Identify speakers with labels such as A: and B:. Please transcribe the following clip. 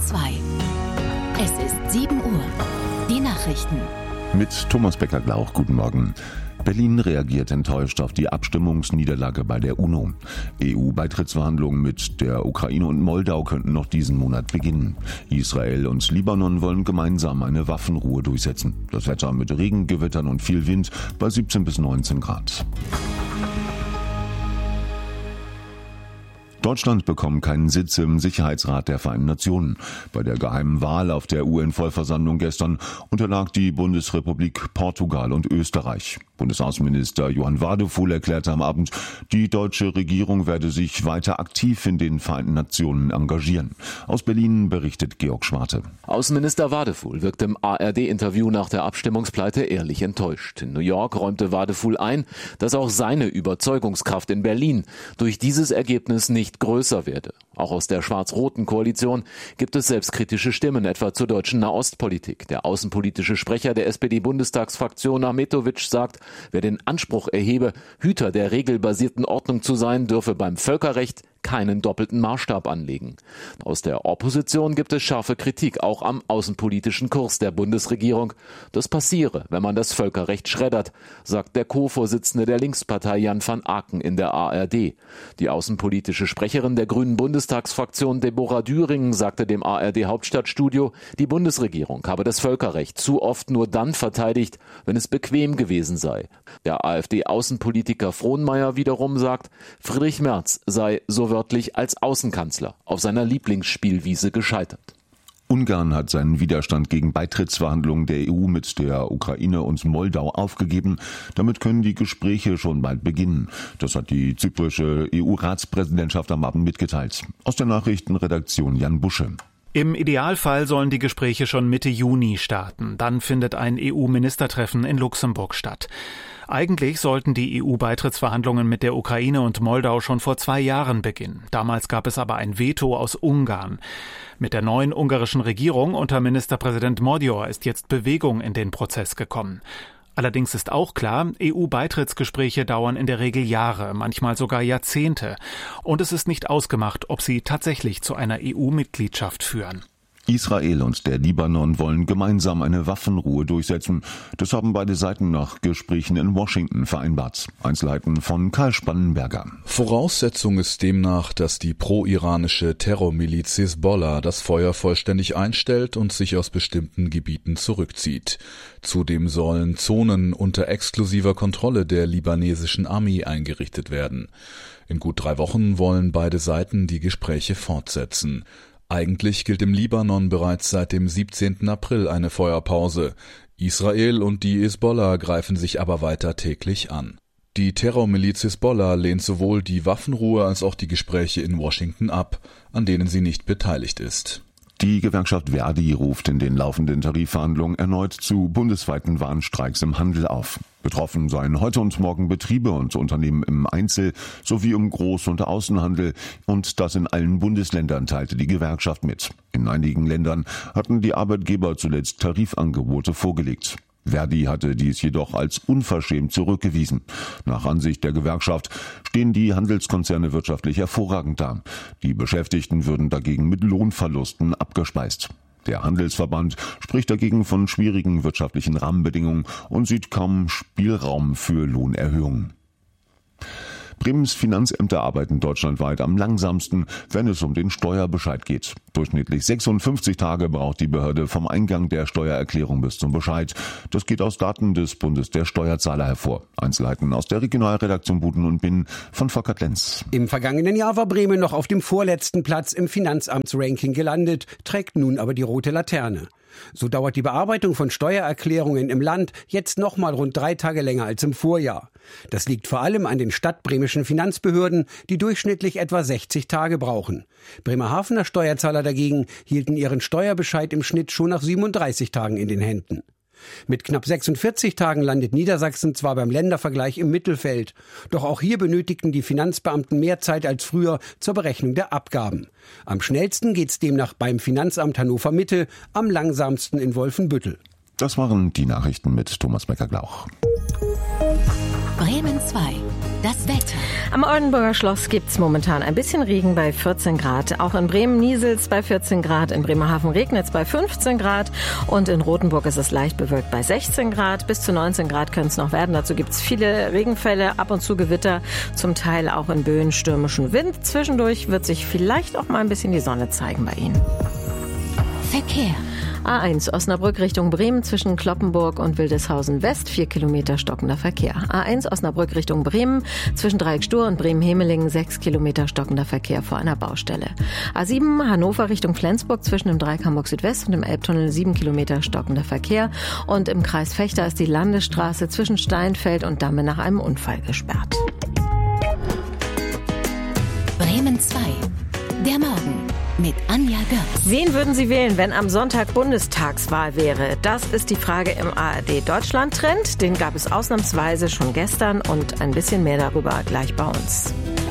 A: 2. Es ist 7 Uhr. Die Nachrichten.
B: Mit Thomas Becker-Glauch, guten Morgen. Berlin reagiert enttäuscht auf die Abstimmungsniederlage bei der UNO. EU-Beitrittsverhandlungen mit der Ukraine und Moldau könnten noch diesen Monat beginnen. Israel und Libanon wollen gemeinsam eine Waffenruhe durchsetzen. Das Wetter mit Regen, Gewittern und viel Wind bei 17 bis 19 Grad. Deutschland bekommt keinen Sitz im Sicherheitsrat der Vereinten Nationen. Bei der geheimen Wahl auf der UN-Vollversammlung gestern unterlag die Bundesrepublik Portugal und Österreich. Bundesaußenminister Johann Wadefuhl erklärte am Abend, die deutsche Regierung werde sich weiter aktiv in den Vereinten Nationen engagieren. Aus Berlin berichtet Georg Schwarte.
C: Außenminister Wadefuhl wirkte im ARD-Interview nach der Abstimmungspleite ehrlich enttäuscht. In New York räumte Wadefuhl ein, dass auch seine Überzeugungskraft in Berlin durch dieses Ergebnis nicht größer werde. Auch aus der schwarz-roten Koalition gibt es selbstkritische Stimmen, etwa zur deutschen Nahostpolitik. Der außenpolitische Sprecher der SPD-Bundestagsfraktion Ahmetovic sagt, wer den Anspruch erhebe, Hüter der regelbasierten Ordnung zu sein, dürfe beim Völkerrecht keinen doppelten Maßstab anlegen. Aus der Opposition gibt es scharfe Kritik, auch am außenpolitischen Kurs der Bundesregierung. Das passiere, wenn man das Völkerrecht schreddert, sagt der Co-Vorsitzende der Linkspartei Jan van Aken in der ARD. Die außenpolitische Sprecherin der Grünen Bundestagsfraktion Deborah Düring sagte dem ARD-Hauptstadtstudio, die Bundesregierung habe das Völkerrecht zu oft nur dann verteidigt, wenn es bequem gewesen sei. Der AfD-Außenpolitiker Frohnmeier wiederum sagt, Friedrich Merz sei so wörtlich als Außenkanzler auf seiner Lieblingsspielwiese gescheitert.
B: Ungarn hat seinen Widerstand gegen Beitrittsverhandlungen der EU mit der Ukraine und Moldau aufgegeben. Damit können die Gespräche schon bald beginnen. Das hat die zyprische EU-Ratspräsidentschaft am Abend mitgeteilt. Aus der Nachrichtenredaktion Jan Busche.
D: Im Idealfall sollen die Gespräche schon Mitte Juni starten. Dann findet ein EU-Ministertreffen in Luxemburg statt. Eigentlich sollten die EU-Beitrittsverhandlungen mit der Ukraine und Moldau schon vor 2 Jahren beginnen. Damals gab es aber ein Veto aus Ungarn. Mit der neuen ungarischen Regierung unter Ministerpräsident Magyar ist jetzt Bewegung in den Prozess gekommen. Allerdings ist auch klar, EU-Beitrittsgespräche dauern in der Regel Jahre, manchmal sogar Jahrzehnte. Und es ist nicht ausgemacht, ob sie tatsächlich zu einer EU-Mitgliedschaft führen.
B: Israel und der Libanon wollen gemeinsam eine Waffenruhe durchsetzen. Das haben beide Seiten nach Gesprächen in Washington vereinbart. Einzelheiten von Karl Spannenberger.
E: Voraussetzung ist demnach, dass die pro-iranische Terrormiliz Hisbollah das Feuer vollständig einstellt und sich aus bestimmten Gebieten zurückzieht. Zudem sollen Zonen unter exklusiver Kontrolle der libanesischen Armee eingerichtet werden. In gut 3 Wochen wollen beide Seiten die Gespräche fortsetzen. Eigentlich gilt im Libanon bereits seit dem 17. April eine Feuerpause. Israel und die Hisbollah greifen sich aber weiter täglich an. Die Terrormiliz Hisbollah lehnt sowohl die Waffenruhe als auch die Gespräche in Washington ab, an denen sie nicht beteiligt ist.
B: Die Gewerkschaft Verdi ruft in den laufenden Tarifverhandlungen erneut zu bundesweiten Warnstreiks im Handel auf. Betroffen seien heute und morgen Betriebe und Unternehmen im Einzel- sowie im Groß- und Außenhandel, und das in allen Bundesländern, teilte die Gewerkschaft mit. In einigen Ländern hatten die Arbeitgeber zuletzt Tarifangebote vorgelegt. Verdi hatte dies jedoch als unverschämt zurückgewiesen. Nach Ansicht der Gewerkschaft stehen die Handelskonzerne wirtschaftlich hervorragend da. Die Beschäftigten würden dagegen mit Lohnverlusten abgespeist. Der Handelsverband spricht dagegen von schwierigen wirtschaftlichen Rahmenbedingungen und sieht kaum Spielraum für Lohnerhöhungen. Bremens Finanzämter arbeiten deutschlandweit am langsamsten, wenn es um den Steuerbescheid geht. Durchschnittlich 56 Tage braucht die Behörde vom Eingang der Steuererklärung bis zum Bescheid. Das geht aus Daten des Bundes der Steuerzahler hervor. Einzelheiten aus der Regionalredaktion Buden und Binnen von Volkert Lenz.
F: Im vergangenen Jahr war Bremen noch auf dem vorletzten Platz im Finanzamtsranking gelandet, trägt nun aber die rote Laterne. So dauert die Bearbeitung von Steuererklärungen im Land jetzt nochmal rund 3 Tage länger als im Vorjahr. Das liegt vor allem an den stadtbremischen Finanzbehörden, die durchschnittlich etwa 60 Tage brauchen. Bremerhavener Steuerzahler dagegen hielten ihren Steuerbescheid im Schnitt schon nach 37 Tagen in den Händen. Mit knapp 46 Tagen landet Niedersachsen zwar beim Ländervergleich im Mittelfeld, doch auch hier benötigten die Finanzbeamten mehr Zeit als früher zur Berechnung der Abgaben. Am schnellsten geht's demnach beim Finanzamt Hannover Mitte, am langsamsten in Wolfenbüttel.
B: Das waren die Nachrichten mit Thomas Becker-Glauch.
A: Bremen 2. Das Wetter.
G: Am Oldenburger Schloss gibt's momentan ein bisschen Regen bei 14 Grad. Auch in Bremen nieselt's bei 14 Grad. In Bremerhaven regnet's bei 15 Grad. Und in Rothenburg ist es leicht bewölkt bei 16 Grad. Bis zu 19 Grad können es noch werden. Dazu gibt's viele Regenfälle, ab und zu Gewitter. Zum Teil auch in Böen stürmischen Wind. Zwischendurch wird sich vielleicht auch mal ein bisschen die Sonne zeigen bei Ihnen.
A: Verkehr.
G: A1 Osnabrück Richtung Bremen zwischen Cloppenburg und Wildeshausen West, 4 Kilometer stockender Verkehr. A1 Osnabrück Richtung Bremen zwischen Dreieckstur und Bremen-Hemelingen, 6 Kilometer stockender Verkehr vor einer Baustelle. A7 Hannover Richtung Flensburg zwischen dem Dreieck Hamburg Südwest und dem Elbtunnel, 7 Kilometer stockender Verkehr. Und im Kreis Vechta ist die Landesstraße zwischen Steinfeld und Damme nach einem Unfall gesperrt.
A: Bremen 2. Der Morgen mit Anja Götz.
G: Wen würden Sie wählen, wenn am Sonntag Bundestagswahl wäre? Das ist die Frage im ARD-Deutschland-Trend. Den gab es ausnahmsweise schon gestern und ein bisschen mehr darüber gleich bei uns.